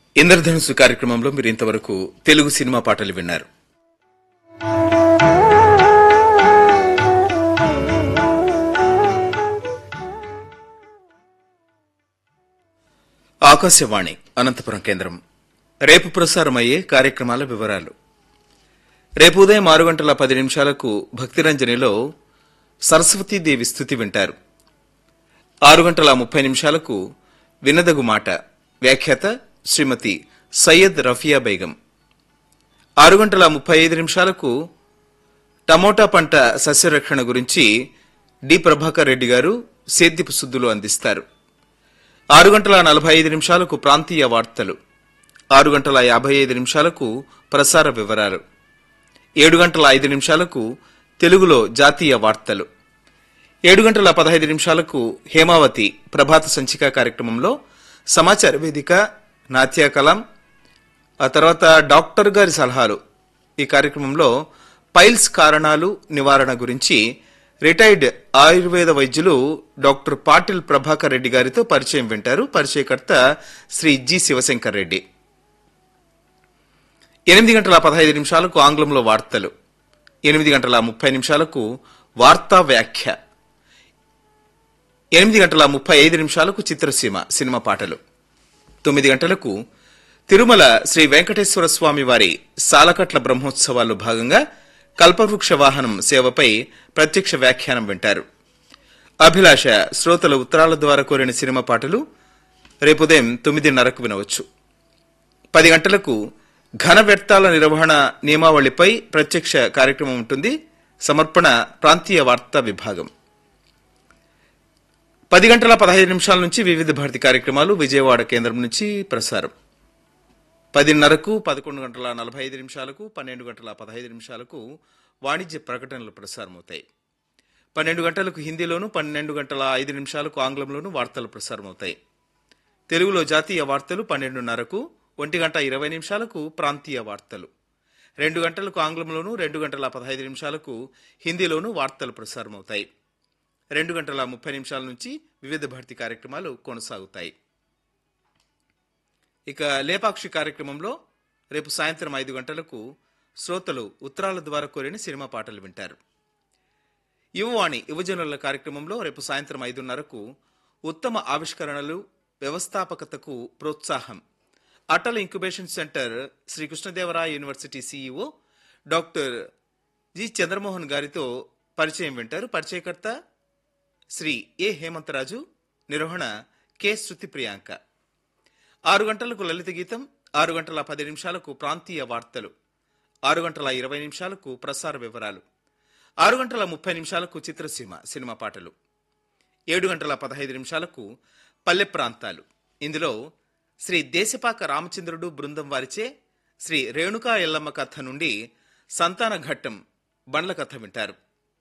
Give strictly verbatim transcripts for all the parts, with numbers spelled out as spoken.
ఇంద్రధనుసు కార్యక్రమంలో మీరు ఇంతవరకు తెలుగు సినిమా పాటలు విన్నారు. ఆకాశవాణి అనంతపురం కేంద్రం. రేపు ప్రసారమయ్యే కార్యక్రమాల వివరాలు. రేపు ఉదయం ఆరు గంటల పది నిమిషాలకు భక్తిరంజనిలో సరస్వతీదేవి స్తుతి వింటారు. ఆరు గంటల ముప్పై నిమిషాలకు వినదగు మాట, వ్యాఖ్యాత శ్రీమతి సయ్యద్ రఫియా బేగం. ఆరు గంటల ముప్పై ఐదు నిమిషాలకు టమోటా పంట సస్యరక్షణ గురించి డి ప్రభాకర్ రెడ్డి గారు సేద్యపు సుద్దులు అందిస్తారు. ఆరు గంటల నలభై ఐదు నిమిషాలకు ప్రాంతీయ వార్తలు. ఆరు గంటల యాభై ఐదు నిమిషాలకు ప్రసార వివరాలు. ఏడు గంటల ఐదు నిమిషాలకు తెలుగులో జాతీయ వార్తలు. ఏడు గంటల పదహైదు నిమిషాలకు హేమావతి ప్రభాత సంచిక కార్యక్రమంలో సమాచార వేదిక, నాట్యకలం, ఆ తర్వాత డాక్టర్ గారి సలహాలు. ఈ కార్యక్రమంలో పైల్స్ కారణాలు నివారణ గురించి రిటైర్డ్ ఆయుర్వేద వైద్యులు డాక్టర్ పాటిల్ ప్రభాకర్ రెడ్డి గారితో పరిచయం వింటారు. పరిచయకర్త శ్రీ జి శివశంకర్ రెడ్డి. ఎనిమిది గంటల పదహైదు నిమిషాలకు ఆంగ్లంలో వార్తలు. ఎనిమిది గంటల ముప్పై నిమిషాలకు వార్తా వ్యాఖ్య. ఎనిమిది గంటల ముప్పై ఐదు నిమిషాలకు చిత్రసీమ సినిమా పాటలు. తొమ్మిది గంటలకు తిరుమల శ్రీ వెంకటేశ్వర స్వామి వారి సాలకట్ల బ్రహ్మోత్సవాల్లో భాగంగా కల్పవృక్ష వాహనం సేవపై ప్రత్యక్ష వ్యాఖ్యానం వింటారు. అభిలాష శ్రోతల ఉత్తరాల ద్వారా కోరిన సినిమా పాటలు రేపు ఉదయం తొమ్మిదిన్నరకు వినవచ్చు. పది గంటలకు ఘన వ్యర్థాల నిర్వహణ నియమావళిపై ప్రత్యక్ష కార్యక్రమం ఉంటుంది. సమర్పణ ప్రాంతీయ వార్తా విభాగం. పది గంటల పదహైదు నిమిషాల నుంచి వివిధ భారతి కార్యక్రమాలు విజయవాడ కేంద్రం నుంచి ప్రసారం. పదిన్నరకు, పదకొండు గంటల నలభై ఐదు నిమిషాలకు, పన్నెండు గంటల పదహైదు నిమిషాలకు వాణిజ్య ప్రకటనలు ప్రసారమవుతాయి. పన్నెండు గంటలకు హిందీలోను, పన్నెండు గంటల ఐదు నిమిషాలకు ఆంగ్లంలోనూ వార్తలు ప్రసారమవుతాయి. తెలుగులో జాతీయ వార్తలు పన్నెండున్నరకు, ఒంటి గంట ఇరవై నిమిషాలకు ప్రాంతీయ వార్తలు, రెండు గంటలకు ఆంగ్లంలోను, రెండు గంటల పదహైదు నిమిషాలకు హిందీలోనూ వార్తలు ప్రసారమవుతాయి. రెండు గంటల ముప్పై నిమిషాల నుంచి వివిధ భారతి కార్యక్రమాలు కొనసాగుతాయి. ఇక లేపాక్షి కార్యక్రమంలో రేపు సాయంత్రం ఐదు గంటలకు శ్రోతలు ఉత్తరాల ద్వారా కోరిన సినిమా పాటలు వింటారు. యువవాణి యువజనుల కార్యక్రమంలో రేపు సాయంత్రం ఐదున్నరకు ఉత్తమ ఆవిష్కరణలు, వ్యవస్థాపకతకు ప్రోత్సాహం, Atal incubation centre Shri Krishnadevaraya university CEO doctor G Chandramohan గారితో పరిచయం వింటారు. పరిచయకర్త శ్రీ ఏ హేమంతరాజు. నిర్వహణ కె శృతి ప్రియాంక. ఆరు గంటలకు లలిత గీతం, ఆరు గంటల పది నిమిషాలకు ప్రాంతీయ వార్తలు, ఆరు గంటల ఇరవై నిమిషాలకు ప్రసార వివరాలు, ఆరు గంటల ముప్పై నిమిషాలకు చిత్రసీమ సినిమా పాటలు, ఏడు గంటల పదహైదు నిమిషాలకు పల్లె ప్రాంతాలు. ఇందులో శ్రీ దేశపాక రామచంద్రుడు బృందం వారిచే శ్రీ రేణుకా ఎల్లమ్మ కథ నుండి సంతాన ఘట్టం బండ్ల కథ వింటారు.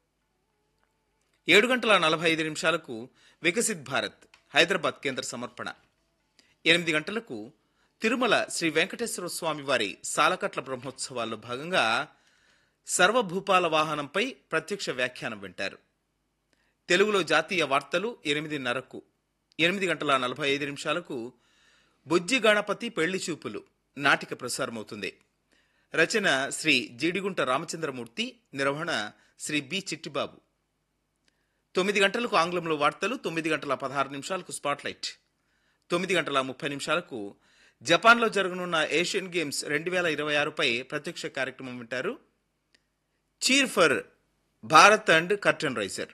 ఏడు గంటల నలభై ఐదు నిమిషాలకు వికసిత్ భారత్ హైదరాబాద్ కేంద్ర సమర్పణ. ఎనిమిది గంటలకు తిరుమల శ్రీ వెంకటేశ్వర స్వామి వారి సాలకట్ల బ్రహ్మోత్సవాల్లో భాగంగా సర్వభూపాల వాహనంపై ప్రత్యక్ష వ్యాఖ్యానం వింటారు. తెలుగులో జాతీయ వార్తలు ఎనిమిదిన్నరకు. ఎనిమిది గంటల నలభై ఐదు నిమిషాలకు బుజ్జి గణపతి పెళ్లి చూపులు నాటిక ప్రసారమవుతుంది. రచన శ్రీ జీడిగుంట రామచంద్రమూర్తి. నిర్వహణ శ్రీ బి చిట్టిబాబు. తొమ్మిది గంటలకు ఆంగ్లంలో వార్తలు. తొమ్మిది గంటల పదహారు నిమిషాలకు స్పాట్లైట్. తొమ్మిది గంటల ముప్పై నిమిషాలకు జపాన్లో జరగనున్న ఏషియన్ గేమ్స్ రెండు వేల ఇరవై ఆరుపై ప్రత్యక్ష కార్యక్రమం వింటారు. Cheer for Bharat and curtain raiser.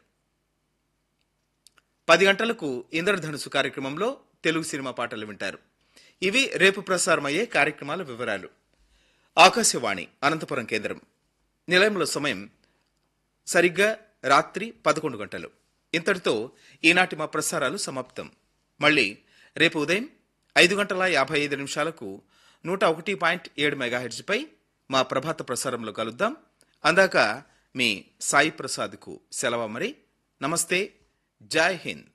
పది గంటలకు ఇంద్రధనుసు కార్యక్రమంలో తెలుగు సినిమా పాటలు వింటారు. ఇవి రేపు ప్రసారమయ్యే కార్యక్రమాల వివరాలు. ఆకాశవాణి అనంతపురం కేంద్రం. నిలయంలో సమయం సరిగ్గా రాత్రి పదకొండు గంటలు. ఇంతటితో ఈనాటి మా ప్రసారాలు సమాప్తం. మళ్ళీ రేపు ఉదయం ఐదు గంటల యాభై ఐదు నిమిషాలకు నూట ఒకటి పాయింట్ ఏడు మెగాహెర్ట్జ్ పై మా ప్రభాత ప్రసారంలో కలుద్దాం. అందాక మీ సాయి ప్రసాద్కు సెలవు. మరి నమస్తే, జై హింద్.